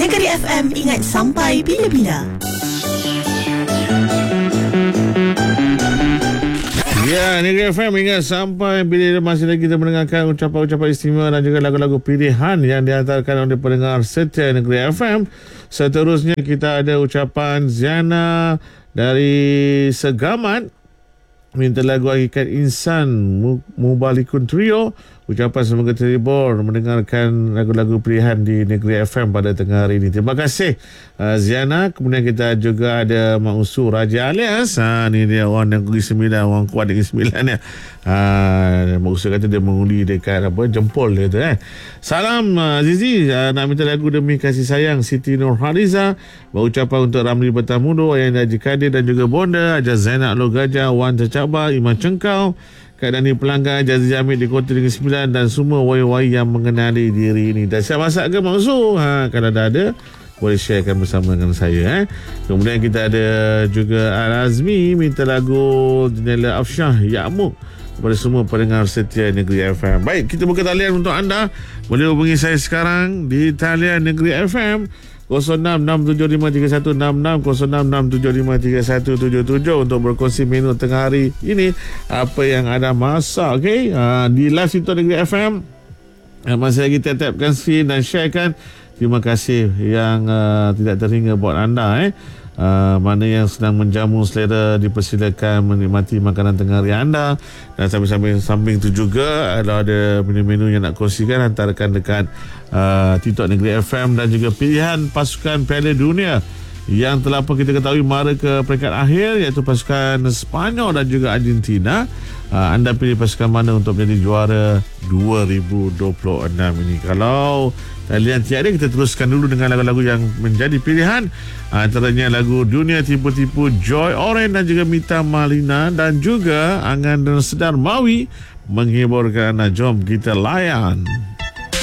Negeri FM, ingat sampai bila-bila. Ya, Negeri FM ingat sampai bila masih lagi kita mendengarkan ucapan-ucapan istimewa dan juga lagu-lagu pilihan yang dihantarkan oleh pendengar setia Negeri FM. Seterusnya kita ada ucapan Ziana dari Segamat, minta lagu Hakikat Insan Mubalikun Trio. Ucapan semoga terhibur mendengarkan lagu-lagu pilihan di Negeri FM pada tengah hari ini. Terima kasih Ziana. Kemudian kita juga ada Mak Usu Raja Alias. Ni dia orang Negeri Sembilan, orang kuat Negeri Sembilan ya. Mak Usu kata dia mengundi dekat jempol dia tu. Salam Zizi, nak minta lagu Demi Kasih Sayang Siti Nurhaliza. Berucapan untuk Ramli Bertamudo, Ayah Haji Kadir dan juga Bonda, Ajar Zainal Alur Gajah, Wan Tercabar, Iman Cengkau, Kak Dani Pelanggan, Jazi Jamid di Kota Negeri Sembilan dan semua wai-wai yang mengenali diri ini. Dah siap masak ke Mak Usu? Kalau dah ada, boleh sharekan bersama dengan saya. Kemudian kita ada juga Al-Azmi minta lagu Janela Afsyah Ya'muk kepada semua pendengar setia Negeri FM. Baik, kita buka talian untuk anda. Boleh hubungi saya sekarang di talian Negeri FM 0667531166, 0667531177 untuk berkongsi menu tengah hari ini, apa yang anda masak. Okey, di live situ Negeri FM masih lagi tap-tapkan screen dan sharekan. Terima kasih yang tidak terhingga buat anda. Mana yang sedang menjamu selera, dipersilakan menikmati makanan tengah hari anda. Dan samping tu juga ada menu-menu yang nak kongsikan, hantarkan dekat TikTok Negeri FM dan juga pilihan pasukan Piala Dunia yang telah pun kita ketahui mara ke peringkat akhir, iaitu pasukan Sepanyol dan juga Argentina. Anda pilih pasukan mana untuk menjadi juara 2026 ini? Kalau talian tiada, kita teruskan dulu dengan lagu-lagu yang menjadi pilihan. Antaranya lagu Dunia Tipu-Tipu Joy Oren dan juga Mita Malina, dan juga Angan dan Sedar Mawi menghiburkan anda. Jom kita layan.